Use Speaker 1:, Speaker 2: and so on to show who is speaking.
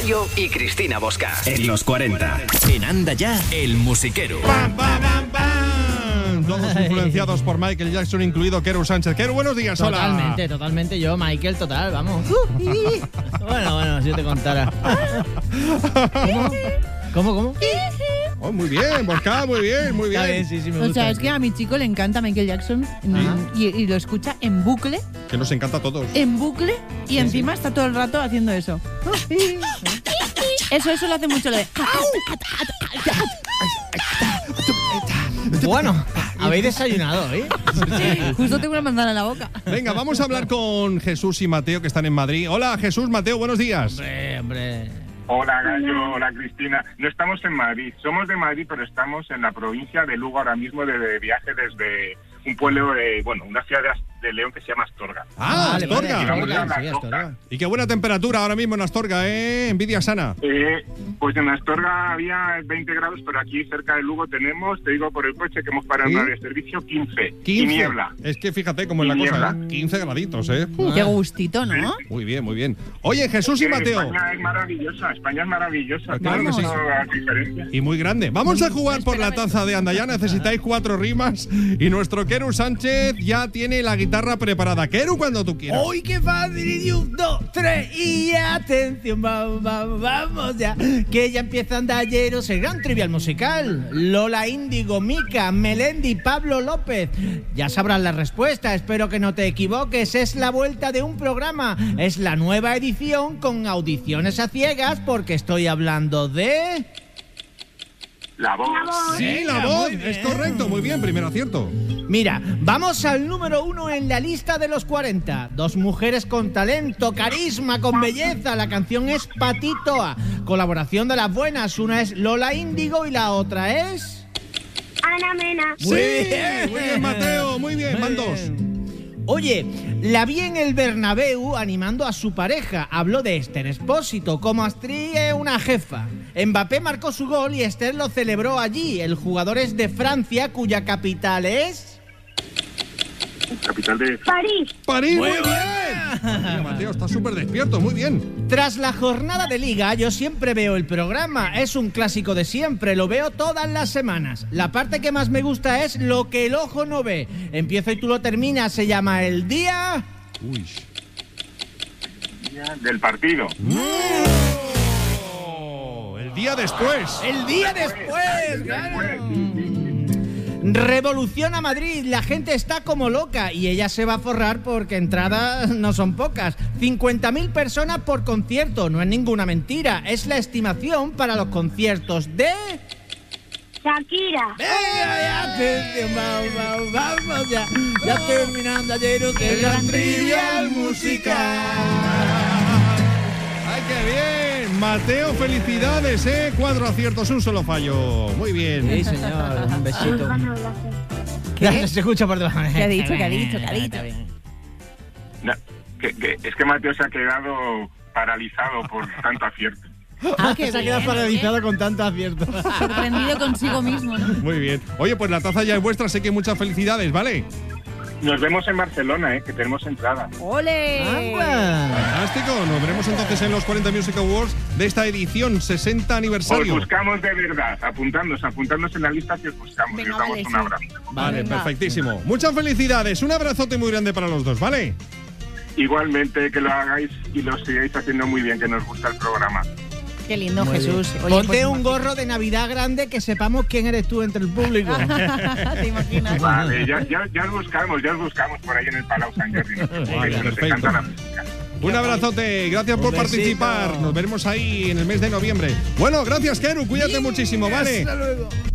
Speaker 1: Mayo y Cristina Bosca. En los 40. En Anda Ya, el musiquero.
Speaker 2: ¡Pam, pam, pam, pam! Todos influenciados por Michael Jackson, incluido Keru Sánchez. Keru, buenos días, hola.
Speaker 3: Totalmente, yo, Michael, total, vamos. Bueno, si yo te contara. ¿Cómo?
Speaker 2: Oh, muy bien, Bosca, muy bien.
Speaker 3: Está bien, sí, me gusta.
Speaker 4: O sea, es que a mi chico le encanta Michael Jackson y lo escucha en bucle.
Speaker 2: Que nos encanta a todos.
Speaker 4: En bucle y encima está todo el rato haciendo eso. Eso lo hace mucho lo de...
Speaker 3: Bueno, habéis desayunado, ¿eh?
Speaker 4: Justo tengo una manzana en la boca.
Speaker 2: Venga, vamos a hablar con Jesús y Mateo, que están en Madrid. Hola, Jesús, Mateo, buenos días.
Speaker 3: Hombre.
Speaker 5: Hola Gallo, hola Cristina. No estamos en Madrid, somos de Madrid, pero estamos en la provincia de Lugo ahora mismo de viaje desde un pueblo, una ciudad de León que se llama Astorga.
Speaker 2: Astorga. Y qué buena temperatura ahora mismo en Astorga, envidia sana.
Speaker 5: Pues en Astorga había 20 grados, pero aquí cerca de Lugo tenemos, te digo por el coche que hemos parado en área de servicio, 15. Y niebla.
Speaker 2: Es que fíjate cómo es la cosa, 15 graditos,
Speaker 4: Qué gustito, ¿no?
Speaker 5: Sí.
Speaker 2: Muy bien. Oye, Jesús y Mateo.
Speaker 5: España es maravillosa.
Speaker 2: Claro que sí. Y muy grande. Vamos a jugar por la taza de Anda Ya. Necesitáis 4 rimas y nuestro Keru Sánchez ya tiene la guitarra preparada. Keru, cuando tú quieras.
Speaker 3: ¡Uy, qué fácil! Y 1, 2, 3 y atención, vamos ya. Que ya empieza Andayeros, el gran trivial musical. Lola Índigo, Mica, Melendi, Pablo López. Ya sabrás la respuesta, espero que no te equivoques. Es la vuelta de un programa. Es la nueva edición con audiciones a ciegas porque estoy hablando de...
Speaker 5: La voz.
Speaker 2: Sí, la voz. Es correcto, muy bien, primer acierto.
Speaker 3: Mira, vamos al número 1 en la lista de los 40. 2 mujeres con talento, carisma, con belleza. La canción es Patitoa. Colaboración de las buenas. Una es Lola Índigo y la otra es...
Speaker 6: Ana Mena.
Speaker 2: Muy bien, Mateo, muy bien, van 2.
Speaker 3: Oye, la vi en el Bernabéu animando a su pareja. Habló de Esther Expósito, como actriz una jefa. Mbappé marcó su gol y Esther lo celebró allí. El jugador es de Francia, cuya capital es...
Speaker 5: Capital de...
Speaker 6: París.
Speaker 2: Muy bien. Mira, Mateo, está súper despierto, muy bien.
Speaker 3: Tras la jornada de liga, yo siempre veo el programa. Es un clásico de siempre, lo veo todas las semanas. La parte que más me gusta es lo que el ojo no ve. Empiezo y tú lo terminas, se llama El Día...
Speaker 5: Del partido.
Speaker 2: El día después.
Speaker 3: El día después, claro. Revoluciona Madrid, la gente está como loca y ella se va a forrar porque entradas no son pocas. 50.000 personas por concierto, no es ninguna mentira, es la estimación para los conciertos de...
Speaker 6: Shakira.
Speaker 3: ¡Venga, ya! Atención, vamos ya. Ya terminando ayer el gran trivial musical.
Speaker 2: ¡Ay, qué bien! Mateo, felicidades, 4 aciertos, un solo fallo. Muy bien.
Speaker 3: Sí, señor, un besito.
Speaker 4: ¿Qué?
Speaker 3: Se escucha por debajo.
Speaker 4: ¿Qué ha dicho?
Speaker 5: No, es que Mateo se ha quedado paralizado por tanto acierto.
Speaker 4: Que
Speaker 3: se ha quedado paralizado con tanto acierto.
Speaker 4: Sorprendido consigo mismo, ¿no?
Speaker 2: Muy bien. Oye, pues la taza ya es vuestra, sé que muchas felicidades, ¿vale?
Speaker 5: Nos vemos en Barcelona, que tenemos entrada.
Speaker 4: ¡Ole!
Speaker 2: Fantástico, nos veremos entonces en los 40 Music Awards de esta edición 60 aniversario.
Speaker 5: Os buscamos de verdad, apuntándonos en la lista que os buscamos.
Speaker 4: Venga,
Speaker 5: y os damos
Speaker 4: vale,
Speaker 5: un
Speaker 4: sí.
Speaker 5: abrazo.
Speaker 2: Vale,
Speaker 4: Venga.
Speaker 2: perfectísimo. Muchas felicidades, un abrazote muy grande para los dos, ¿vale?
Speaker 5: Igualmente, que lo hagáis y lo sigáis haciendo muy bien, que nos gusta el programa.
Speaker 4: Qué lindo,
Speaker 3: Muy
Speaker 4: Jesús.
Speaker 3: bien.
Speaker 4: Oye,
Speaker 3: Ponte
Speaker 4: pues,
Speaker 3: un gorro de Navidad grande que sepamos quién eres tú entre el público.
Speaker 4: ¿Te imaginas?
Speaker 5: Vale, ya os buscamos por ahí en el Palau Sant Jordi.
Speaker 2: Vale,
Speaker 5: Nos
Speaker 2: perfecto.
Speaker 5: encanta la música.
Speaker 2: Un abrazote, gracias por
Speaker 3: besito.
Speaker 2: participar. Nos veremos ahí en el mes de noviembre. Bueno, gracias, Keru, cuídate muchísimo, ¿vale?
Speaker 3: Hasta luego.